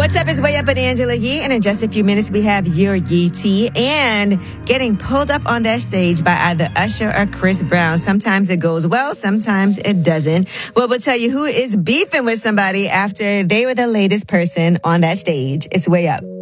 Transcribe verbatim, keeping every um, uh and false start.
What's up? It's Way Up with Angela Yee, and in just a few minutes we have your Yee Tea and getting pulled up on that stage by either Usher or Chris Brown. Sometimes it goes well, sometimes it doesn't. Well, we'll tell you who is beefing with somebody after they were the latest person on that stage. It's Way Up.